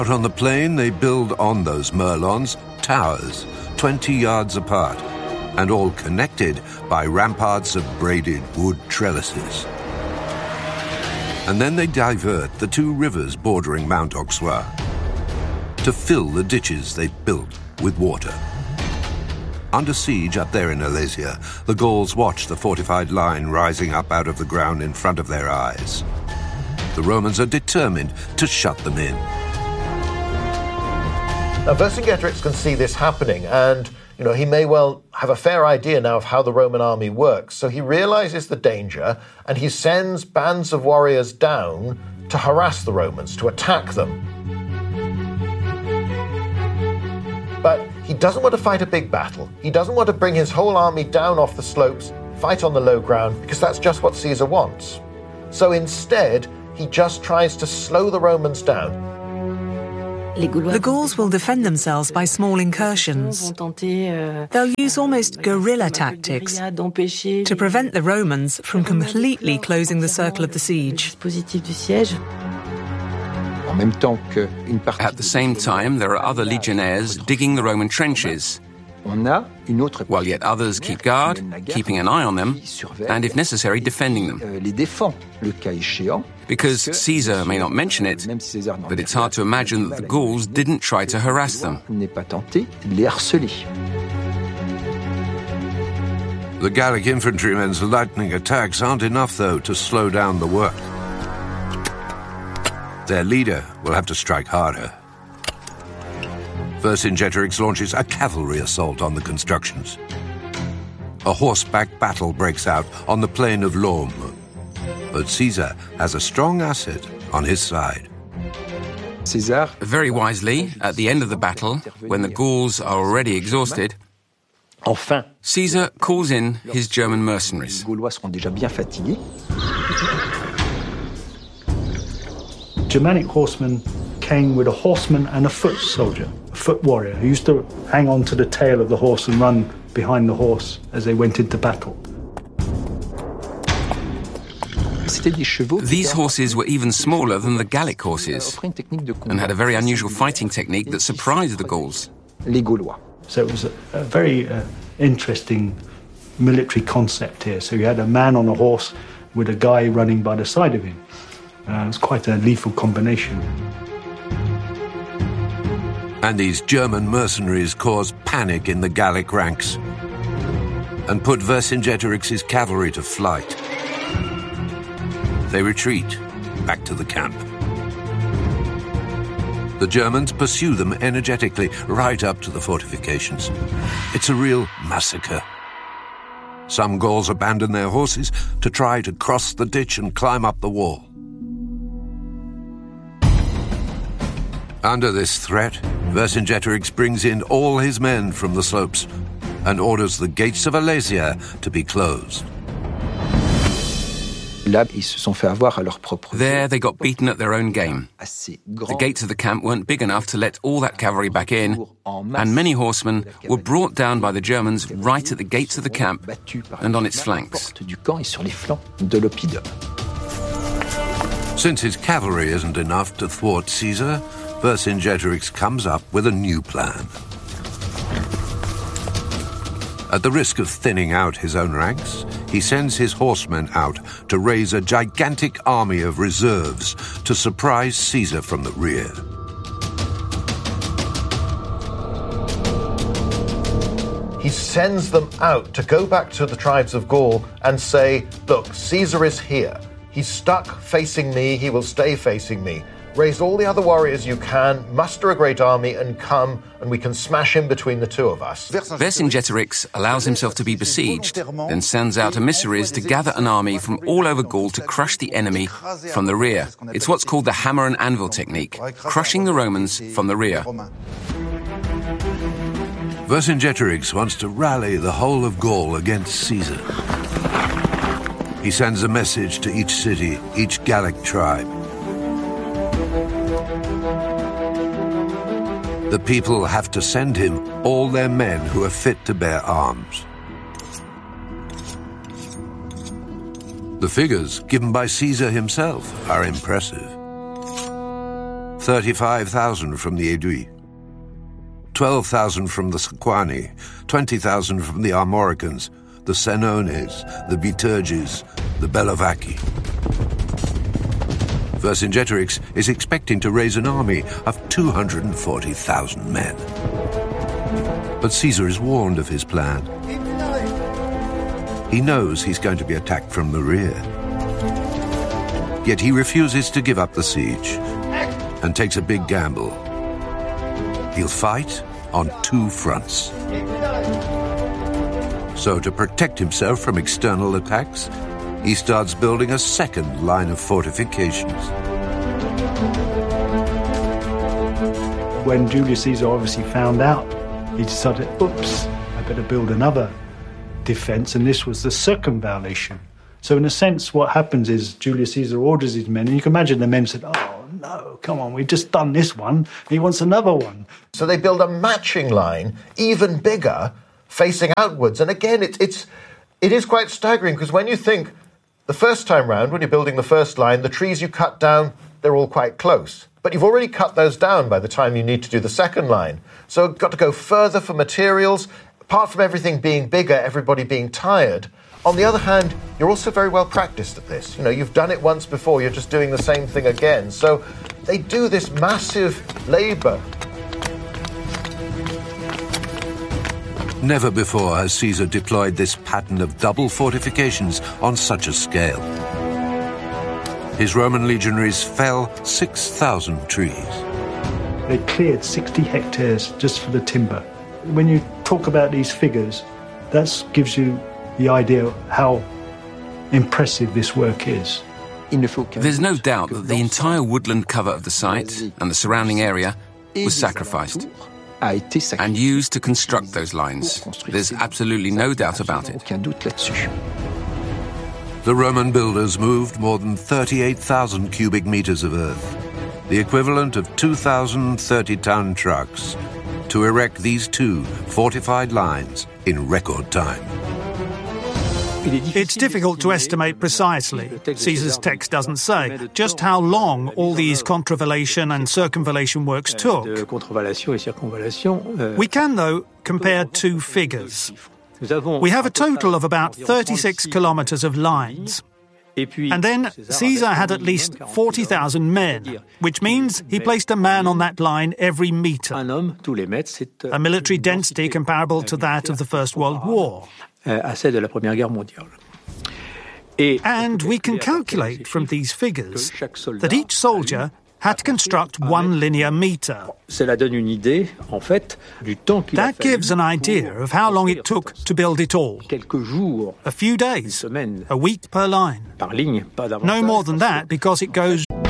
Out on the plain, they build on those merlons towers, 20 yards apart, and all connected by ramparts of braided wood trellises. And then they divert the two rivers bordering Mount Auxerrois to fill the ditches they've built with water. Under siege up there in Alesia, the Gauls watch the fortified line rising up out of the ground in front of their eyes. The Romans are determined to shut them in. Now, Vercingetorix can see this happening, and he may well have a fair idea now of how the Roman army works. So he realizes the danger, and he sends bands of warriors down to harass the Romans, to attack them. But he doesn't want to fight a big battle. He doesn't want to bring his whole army down off the slopes, fight on the low ground, because that's just what Caesar wants. So instead, he just tries to slow the Romans down. The Gauls will defend themselves by small incursions. They'll use almost guerrilla tactics to prevent the Romans from completely closing the circle of the siege. At the same time, there are other legionnaires digging the Roman trenches, while yet others keep guard, keeping an eye on them, and if necessary, defending them. Because Caesar may not mention it, but it's hard to imagine that the Gauls didn't try to harass them. The Gallic infantrymen's lightning attacks aren't enough, though, to slow down the work. Their leader will have to strike harder. Vercingetorix launches a cavalry assault on the constructions. A horseback battle breaks out on the plain of Laume. But Caesar has a strong asset on his side. Very wisely, at the end of the battle, when the Gauls are already exhausted, Caesar calls in his German mercenaries. Germanic horsemen came with a horseman and a foot soldier, a foot warrior, who used to hang on to the tail of the horse and run behind the horse as they went into battle. These horses were even smaller than the Gallic horses and had a very unusual fighting technique that surprised the Gauls. So it was a very interesting military concept here. So you had a man on a horse with a guy running by the side of him. It was quite a lethal combination. And these German mercenaries cause panic in the Gallic ranks and put Vercingetorix's cavalry to flight. They retreat back to the camp. The Germans pursue them energetically right up to the fortifications. It's a real massacre. Some Gauls abandon their horses to try to cross the ditch and climb up the wall. Under this threat, Vercingetorix brings in all his men from the slopes and orders the gates of Alesia to be closed. There they got beaten at their own game. The gates of the camp weren't big enough to let all that cavalry back in, and many horsemen were brought down by the Germans right at the gates of the camp and on its flanks. Since his cavalry isn't enough to thwart Caesar, Vercingetorix comes up with a new plan. At the risk of thinning out his own ranks, he sends his horsemen out to raise a gigantic army of reserves to surprise Caesar from the rear. He sends them out to go back to the tribes of Gaul and say, look, Caesar is here. He's stuck facing me. He will stay facing me. Raise all the other warriors you can, muster a great army, and come, and we can smash him between the two of us. Vercingetorix allows himself to be besieged, then sends out emissaries to gather an army from all over Gaul to crush the enemy from the rear. It's what's called the hammer and anvil technique, crushing the Romans from the rear. Vercingetorix wants to rally the whole of Gaul against Caesar. He sends a message to each city, each Gallic tribe. The people have to send him all their men who are fit to bear arms. The figures given by Caesar himself are impressive. 35,000 from the Aiguille, 12,000 from the Sequani, 20,000 from the Armoricans, the Senones, the Viterges, the Bellovaci. Vercingetorix is expecting to raise an army of 240,000 men. But Caesar is warned of his plan. He knows he's going to be attacked from the rear. Yet he refuses to give up the siege and takes a big gamble. He'll fight on two fronts. So to protect himself from external attacks, he starts building a second line of fortifications. When Julius Caesar obviously found out, he decided, oops, I better build another defense, and this was the circumvallation. So in a sense, what happens is Julius Caesar orders his men, and you can imagine the men said, oh, no, come on, we've just done this one. He wants another one. So they build a matching line, even bigger, facing outwards. And again, it is quite staggering, because when you think the first time round, when you're building the first line, the trees you cut down, they're all quite close. But you've already cut those down by the time you need to do the second line. So you've got to go further for materials. Apart from everything being bigger, everybody being tired. On the other hand, you're also very well practiced at this. You know, you've done it once before, you're just doing the same thing again. So they do this massive labour. Never before has Caesar deployed this pattern of double fortifications on such a scale. His Roman legionaries fell 6,000 trees. They cleared 60 hectares just for the timber. When you talk about these figures, that gives you the idea of how impressive this work is. There's no doubt that the entire woodland cover of the site and the surrounding area was sacrificed and used to construct those lines. There's absolutely no doubt about it. The Roman builders moved more than 38,000 cubic meters of earth, the equivalent of 2,000 30-ton trucks, to erect these two fortified lines in record time. It's difficult to estimate precisely, Caesar's text doesn't say, just how long all these contravallation and circumvallation works took. We can, though, compare two figures. We have a total of about 36 kilometers of lines. And then Caesar had at least 40,000 men, which means he placed a man on that line every metre, a military density comparable to that of the First World War. And we can calculate from these figures that each soldier had to construct 1 linear metre. That gives an idea of how long it took to build it all. A few days, a week per line. No more than that, because it goes